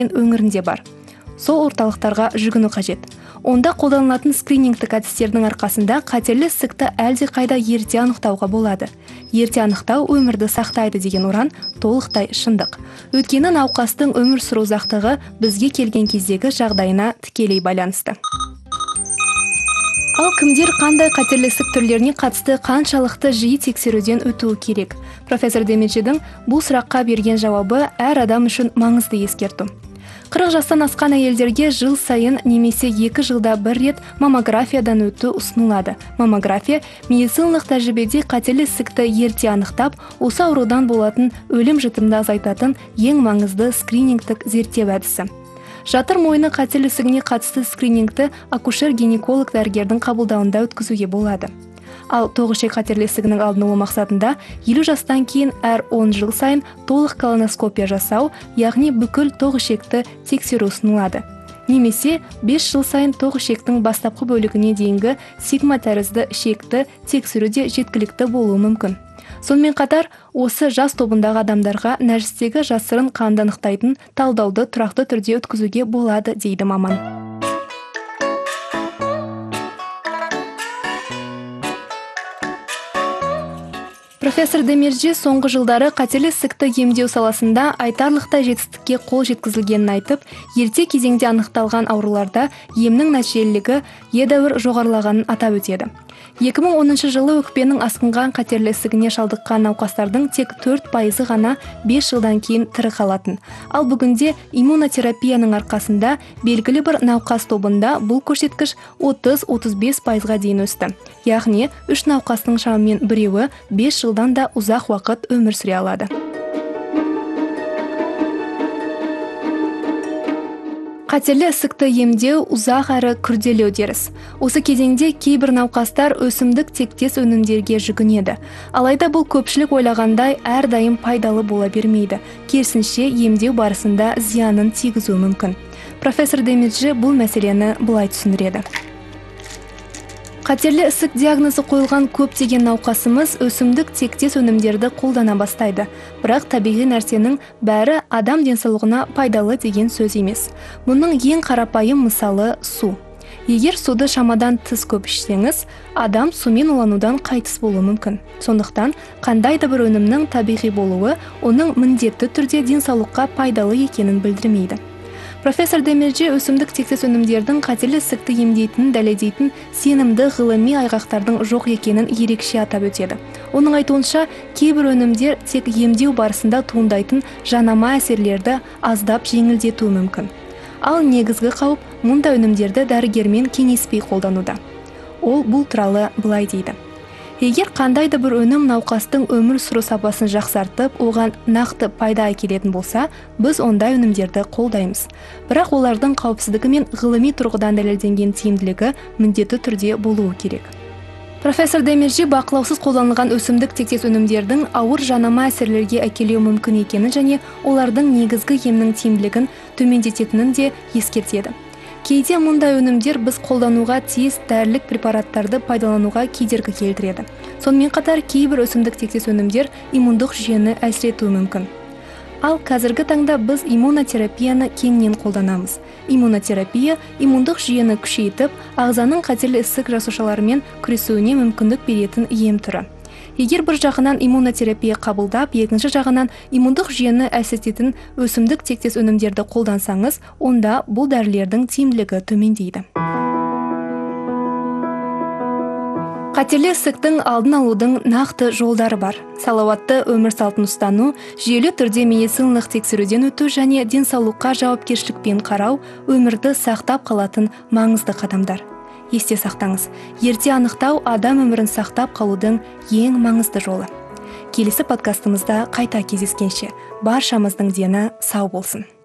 өңірінде бар. Сол орталықтарға жүгіну қажет. Онда қолданылатын скринингтік әдістердің арқасында қатерлі ісікті әлде қайда ерте анықтауға болады. Ерте анықтау өмірді сақтайды деген ұран толықтай шындық. Өйткені науқастың өмір сүру ұзақтығы бізге келген кездегі жағдайына тікелей байланысты. Ал кімдер қандай қатерлі ісік түрлеріне қатысты қаншалықты жиі тексеруден өтуі керек? Профессор Демеджидің бұл сұраққа берген жауабы әр адам үшін маңызды ескерту. 40 жастан асқан әйелдерге жыл сайын немесе 2 жылда бір рет маммографиядан өту ұсынылады. Маммография медициналық тәжірибеде қатерлі ісікті ерте анықтап, осы аурудан болатын өлім-жітімді азайтатын ең маңызды скринингтік зерттеу әдісі. Жатыр мойны қатерлі ісігіне қатысты скринингті акушер-гинеколог дәрігердің қабылдауында өткізуге болады. Ал тоғыз ішек қатерлі ісігінің алдын алу мақсатында 50 жастан кейін әр 10 жыл сайын толық колоноскопия жасау, яғни бүкіл тоғыз ішекті тексеру ұсынылады. Немесе 5 жыл сайын тоғыз ішектің бастапқы бөлігіне дейінгі сигма тәрізді ішекті тексеру де жеткілікті болуы мүмкін. Сонымен қатар, осы жас тобындағы адамдарға нәжістегі жасырын қанды анықтайтын талдауды тұрақты түрде өткізуге болады, дейді маман. Профессор Демеджи соңғы жылдары қатерлі ісікті емдеу саласында айтарлықтай жетістікке қол жеткізілгенін айтып, ерте кезеңде анықталған ауруларда емнің нәтижелілігі едәуір жоғарылағанын атап өтеді. 2010 жылы өкпенің асқынған қатерлі ісігіне шалдыққан науқастардың тек 4% ғана 5 жылдан кейін тірі қалатын. Ал бүгінде иммунотерапияның арқасында белгілі бір науқас тобында бұл көрсеткіш 30-35%-ға дейін өсті. Яғни 3 науқастың шамамен біреуі 5 жылдан да ұзақ уақыт өмір сүре алады. Қатерлі ісікті емдеу ұзақ әрі күрделі үдеріс. Осы кезеңде кейбір науқастар өсімдік тектес өнімдерге жүгінеді. Алайда бұл көпшілік ойлағандай әрдайым пайдалы бола бермейді. Керісінше емдеу барысында зиянын тигізуі мүмкін. Профессор Демеджи бұл мәселені былай түсіндіреді. Қатерлі ісік диагнозы қойылған көптеген науқасымыз өсімдік тектес өнімдерді қолдана бастайды. Бірақ табиғи нәрсенің бәрі адам денсаулығына пайдалы деген сөз емес. Мұның ең қарапайым мысалы су. Егер суды шамадан тыс көп ішсеңіз, адам сумен уланудан қайтыс болуы мүмкін. Сондықтан, қандай да бір өнімнің табиғи болуы оның міндетті түрде денсаулыққа пайдалы екенін білдірмейді. Профессор Демеджи өсімдік тектес өнімдердің қатерлі ісікті емдейтінін дәлелдейтін сенімді ғылыми айғақтардың жоқ екенін ерекше атап өтеді. Оның айтуынша, кейбір өнімдер тек емдеу барысында туындайтын жанама әсерлерді аздап жеңілдетуі мүмкін. Ал негізгі қауіп мұндай өнімдерді дәрігермен кеңеспей қолдануда. Ол бұл туралы былай дейді. Егер қандайды бір өнім науқастың өмір сүру сапасын жақсартып, оған нақты пайда әкелетін болса, біз ондай өнімдерді қолдаймыз. Бірақ олардың қауіпсіздігі мен ғылыми тұрғыдан дәлелденген тиімділігі міндетті түрде болуы керек. Профессор Демеджи бақылаусыз қолданылған өсімдік тектес өнімдердің ауыр жанама әсерлерге әкелуі мүмкін екенін және олардың негізгі емнің тиімділігін төмендететінін де ескертеді. Кейде мұндай өнімдер біз қолдануға тиіс дәрілік препараттарды пайдалануға кедергі келтіреді. Сонымен қатар кейбір өсімдік тектес өнімдер иммундық жүйені әлсіретуі мүмкін. Ал қазіргі таңда біз иммунотерапияны кеңінен қолданамыз. Иммунотерапия иммундық жүйені күшейтіп, ағзаның қатерлі ісік жасушаларымен күресуіне мүмкіндік беретін ем түрі. Егер бір жағынан иммунотерапия қабылдап, екінші жағынан иммундық жүйені әлсірететін өсімдік тектес өнімдерді қолдансаңыз, онда бұл дәрілердің тиімділігі төмендейді. Қатерлі ісіктің алдын алудың нақты жолдары бар. Салауатты өмір салтын ұстану, жүйелі түрде медициналық тексеруден өту және денсаулыққа жауапкершілікпен қарау өмірді сақтап қалатын маңызды қадамдар. Есте сақтаңыз, ерте анықтау адам өмірін сақтап қалудың ең маңызды жолы. Келесі подкастымызда қайта кездескенше, баршамыздың дені сау болсын.